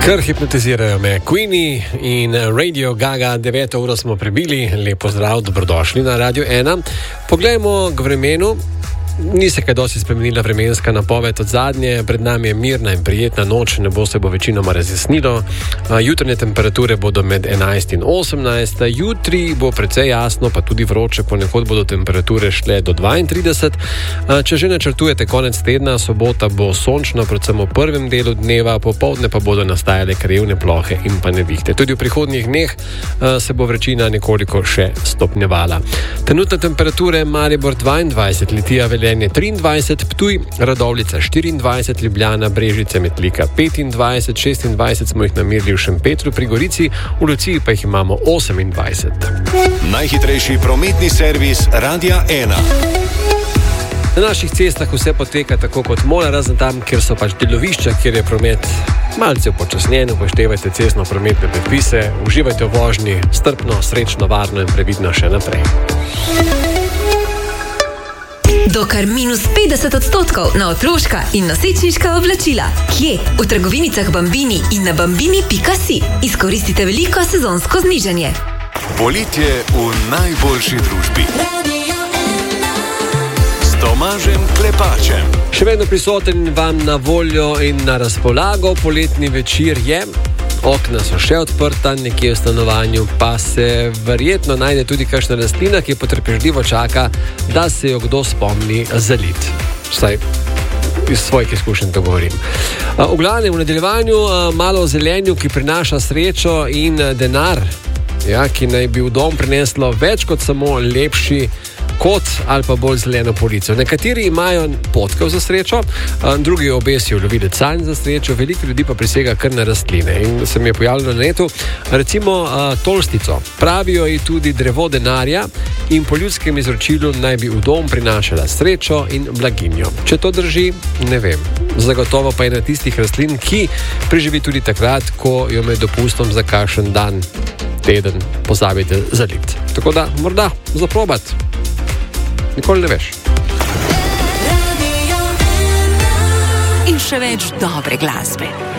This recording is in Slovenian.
Kar hipnotizirajo me Queenie in Radio Gaga. 9 uro smo prebili. Lep pozdrav, dobrodošli na Radio 1. Poglejmo k vremenu. Ni se kaj dosti spremenila vremenska napoved od zadnje. Pred nami je mirna in prijetna noč, nebo se bo večinoma razjasnilo. Jutranje temperature bodo med 11 in 18. Jutri bo precej jasno, pa tudi vroče, ponekod bodo temperature šle do 32. Če že načrtujete konec tedna, sobota bo sončna, predvsem v prvem delu dneva, popoldne pa bodo nastajale krajevne plohe in pa nevihte. Tudi v prihodnjih dneh se bo vročina nekoliko še stopnjevala. Trenutne temperature: Maribor 22, Litija, Velenje 23, Ptuj, Radovljica 24, Ljubljana, Brežice, Metlika 25, 26 smo jih namerili v Šempetru pri Gorici, v Luciji pa jih imamo 28. Najhitrejši prometni servis Radia 1. Na naših cestah vse poteka tako kot mora, razen tam, kjer so pač delovišča, kjer je promet malce upočasnjen. Upoštevajte cestno-prometne predpise, uživajte v vožnji, strpno, srečno, varno in previdno še naprej. Do kar -50% na otroška in nosečniška oblačila. Kje? V trgovinicah Bambini in na bambini.si. Izkoristite veliko sezonsko znižanje. Poletje v najboljši družbi. S Tomažem Klepačem. Še vedno prisoten vam na voljo in na razpolago. Poletni večer je. Okna so še odprta, nekje v stanovanju pa se verjetno najde tudi kakšna rastlina, ki potrpežljivo čaka, da se jo kdo spomni zaliti. Vsaj iz svojih izkušenj to govorim. V glavnem, v nadaljevanju malo o zelenju, ki prinaša srečo in denar, ki naj bi v dom prineslo več kot samo lepši kot ali pa bolj zeleno polico. Nekateri imajo potkev za srečo, drugi obesijo lovilec sanj za srečo, veliko ljudi pa prisega kar na rastline. In se mi je pojavilo na netu, recimo tolstico. Pravijo ji tudi drevo denarja in po ljudskem izročilu naj bi v dom prinašala srečo in blaginjo. Če to drži, ne vem. Zagotovo pa je na tistih rastlin, ki preživi tudi takrat, ko jo med dopustom za kakšen dan, teden pozabite zaliti. Tako da, morda zaprobati. Nikoli ne veš. In še več dobre glasbe.